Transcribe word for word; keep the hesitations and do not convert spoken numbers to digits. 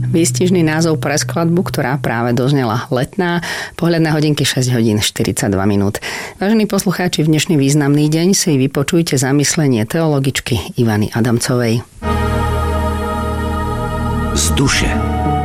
Výstižný názov pre skladbu, ktorá práve doznela Letná. Pohľad na hodinky šesť hodín štyridsaťdva minút. Vážení poslucháči, v dnešný významný deň si vypočujte zamyslenie teologičky Ivany Adamcovej. Z duše.